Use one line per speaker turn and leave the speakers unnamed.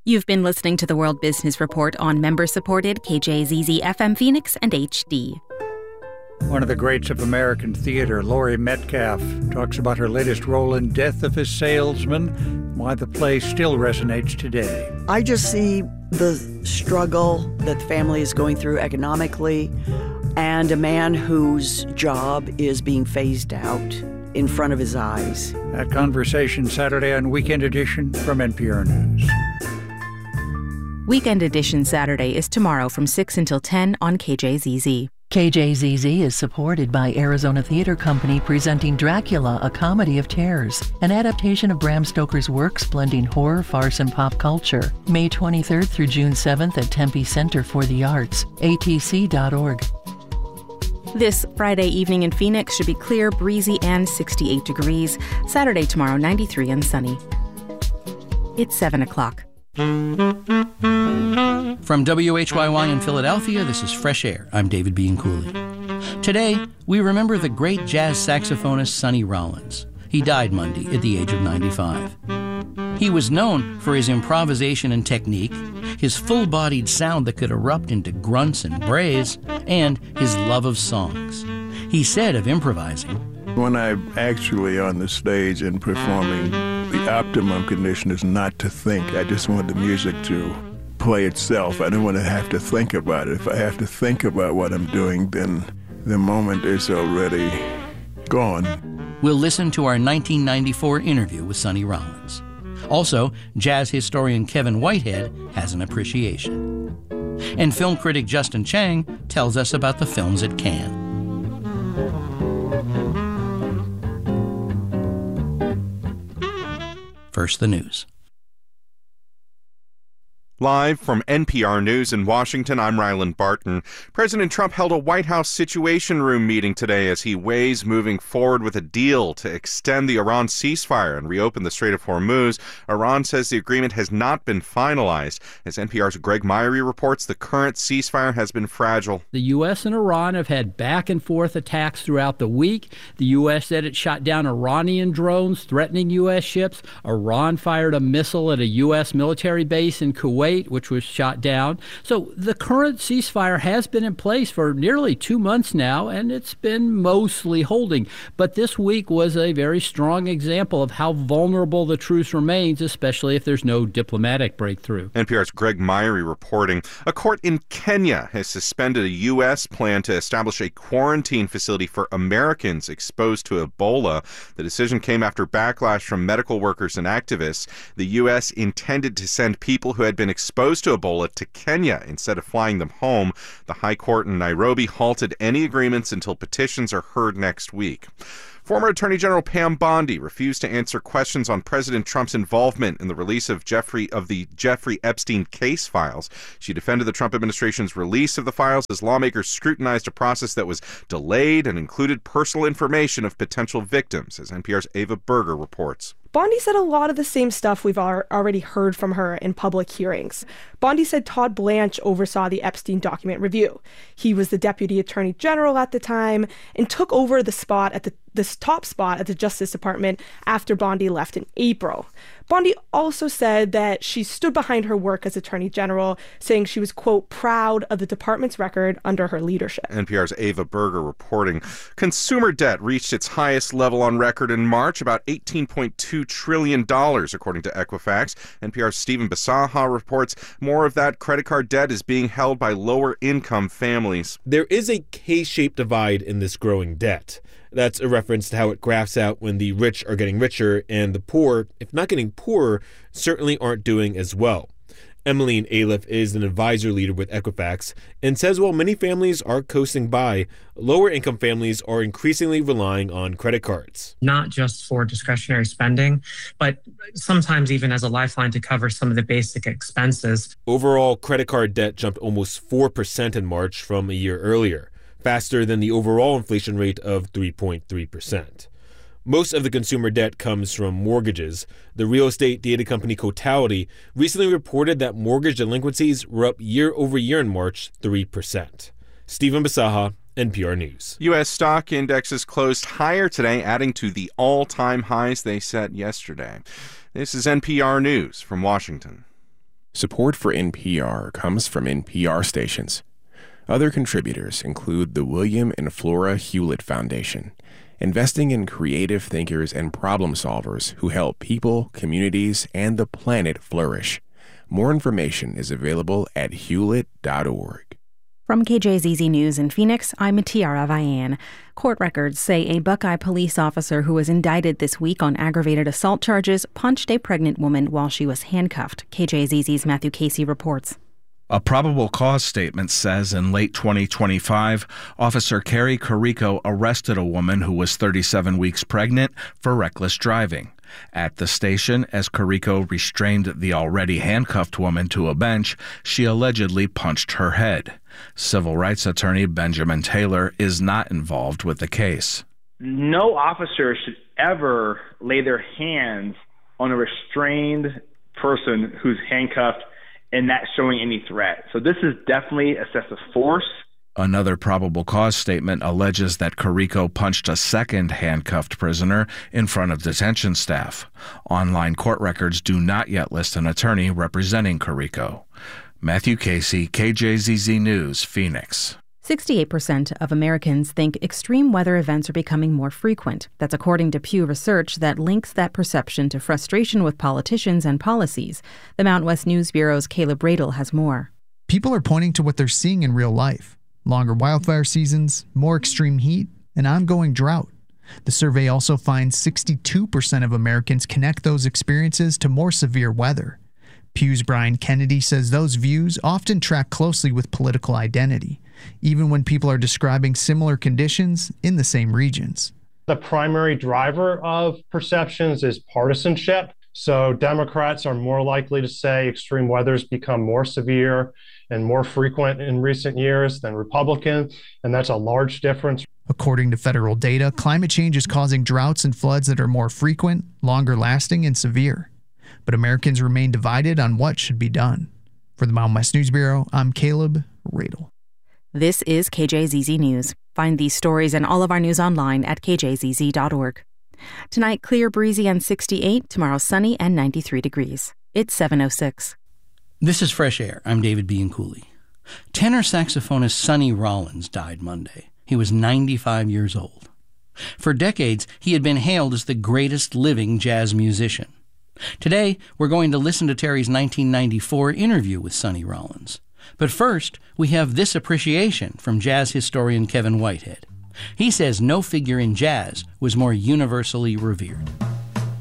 You've been listening to the World Business Report on member-supported KJZZ FM Phoenix and HD.
One of the greats of American theater, Laurie Metcalf, talks about her latest role in Death of a Salesman, why the play still resonates today.
I just see the struggle that the family is going through economically and a man whose job is being phased out in front of his eyes.
That conversation Saturday on Weekend Edition from NPR News.
Weekend Edition Saturday is tomorrow from 6 until 10 on KJZZ.
KJZZ is supported by Arizona Theater Company presenting Dracula, A Comedy of Terrors, an adaptation of Bram Stoker's works blending horror, farce, and pop culture. May 23rd through June 7th at Tempe Center for the Arts, atc.org.
This Friday evening in Phoenix should be clear, breezy, and 68 degrees. Saturday, tomorrow, 93 and sunny. It's 7 o'clock.
From WHYY in Philadelphia, this is Fresh Air. I'm David Bianculli. Today, we remember the great jazz saxophonist Sonny Rollins. He died Monday at the age of 95. He was known for his improvisation and technique, his full-bodied sound that could erupt into grunts and brays, and his love of songs. He said of improvising,
"When I'm actually on the stage and performing, the optimum condition is not to think. I just want the music to play itself. I don't want to have to think about it. If I have to think about what I'm doing, then the moment is already gone."
We'll listen to our 1994 interview with Sonny Rollins. Also, jazz historian Kevin Whitehead has an appreciation. And film critic Justin Chang tells us about the films at Cannes. First, the news.
Live from NPR News in Washington, I'm Ryland Barton. President Trump held a White House Situation Room meeting today as he weighs moving forward with a deal to extend the Iran ceasefire and reopen the Strait of Hormuz. Iran says the agreement has not been finalized. As NPR's Greg Myrie reports, the current ceasefire has been fragile.
The U.S. and Iran have had back-and-forth attacks throughout the week. The U.S. said it shot down Iranian drones threatening U.S. ships. Iran fired a missile at a U.S. military base in Kuwait, which was shot down. So the current ceasefire has been in place for nearly 2 months now, and it's been mostly holding. But this week was a very strong example of how vulnerable the truce remains, especially if there's no diplomatic breakthrough.
NPR's Greg Myrie reporting. A court in Kenya has suspended a U.S. plan to establish a quarantine facility for Americans exposed to Ebola. The decision came after backlash from medical workers and activists. The U.S. intended to send people who had been exposed to Ebola to Kenya instead of flying them home. The High Court in Nairobi halted any agreements until petitions are heard next week. Former Attorney General Pam Bondi refused to answer questions on President Trump's involvement in the release of the Jeffrey Epstein case files. She defended the Trump administration's release of the files as lawmakers scrutinized a process that was delayed and included personal information of potential victims, as NPR's Ava Berger reports.
Bondi said a lot of the same stuff we've already heard from her in public hearings. Bondi said Todd Blanche oversaw the Epstein document review. He was the Deputy Attorney General at the time and took over the top spot at the Justice Department after Bondi left in April. Bondi also said that she stood behind her work as Attorney General, saying she was, quote, proud of the department's record under her leadership.
NPR's Ava Berger reporting. Consumer debt reached its highest level on record in March, about $18.2 trillion, according to Equifax. NPR's Stephen Basaha reports more of that credit card debt is being held by lower-income families.
There is a K-shaped divide in this growing debt. That's a reference to how it graphs out when the rich are getting richer and the poor, if not getting poorer, certainly aren't doing as well. Emmeline Aliff is an advisor leader with Equifax and says while many families are coasting by, lower-income families are increasingly relying on credit cards.
Not just for discretionary spending, but sometimes even as a lifeline to cover some of the basic expenses.
Overall, credit card debt jumped almost 4% in March from a year earlier, faster than the overall inflation rate of 3.3%. Most of the consumer debt comes from mortgages. The real estate data company Cotality recently reported that mortgage delinquencies were up year over year in March, 3%. Stephen Basaha, NPR News.
U.S. stock indexes closed higher today, adding to the all-time highs they set yesterday. This is NPR News from Washington.
Support for NPR comes from NPR stations. Other contributors include the William and Flora Hewlett Foundation, investing in creative thinkers and problem solvers who help people, communities, and the planet flourish. More information is available at hewlett.org.
From KJZZ News in Phoenix, I'm Tiara Vian. Court records say a Buckeye police officer who was indicted this week on aggravated assault charges punched a pregnant woman while she was handcuffed. KJZZ's Matthew Casey reports.
A probable cause statement says in late 2025, Officer Carrie Carrico arrested a woman who was 37 weeks pregnant for reckless driving. At the station, as Carrico restrained the already handcuffed woman to a bench, she allegedly punched her head. Civil rights attorney Benjamin Taylor is not involved with the case.
No officer should ever lay their hands on a restrained person who's handcuffed and not showing any threat. So this is definitely excessive force.
Another probable cause statement alleges that Carrico punched a second handcuffed prisoner in front of detention staff. Online court records do not yet list an attorney representing Carrico. Matthew Casey, KJZZ News, Phoenix.
68% of Americans think extreme weather events are becoming more frequent. That's according to Pew Research that links that perception to frustration with politicians and policies. The Mount West News Bureau's Caleb Radel has more.
People are pointing to what they're seeing in real life. Longer wildfire seasons, more extreme heat, and ongoing drought. The survey also finds 62% of Americans connect those experiences to more severe weather. Pew's Brian Kennedy says those views often track closely with political identity, even when people are describing similar conditions in the same regions.
The primary driver of perceptions is partisanship. So Democrats are more likely to say extreme weather's become more severe and more frequent in recent years than Republicans, and that's a large difference.
According to federal data, climate change is causing droughts and floods that are more frequent, longer lasting, and severe. But Americans remain divided on what should be done. For the Mountain West News Bureau, I'm Caleb Radel.
This is KJZZ News. Find these stories and all of our news online at kjzz.org. Tonight, clear, breezy, and 68. Tomorrow, sunny and 93 degrees. It's 7:06.
This is Fresh Air. I'm David Bianculli. Tenor saxophonist Sonny Rollins died Monday. He was 95 years old. For decades, he had been hailed as the greatest living jazz musician. Today, we're going to listen to Terry's 1994 interview with Sonny Rollins. But first, we have this appreciation from jazz historian Kevin Whitehead. He says no figure in jazz was more universally revered.